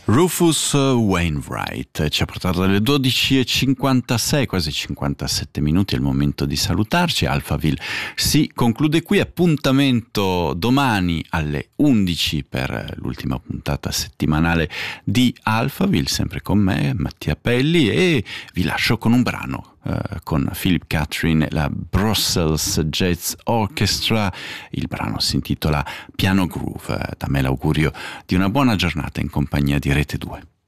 Rufus Wainwright ci ha portato alle 12:56, quasi 57 minuti, è il momento di salutarci. Alphaville si conclude qui, appuntamento domani alle 11 per l'ultima puntata settimanale di Alphaville, sempre con me, Mattia Pelli, e vi lascio con un brano con Philip Catherine, la Brussels Jazz Orchestra. Il brano si intitola Piano Groove. Da me l'augurio di una buona giornata in compagnia di Rete 2.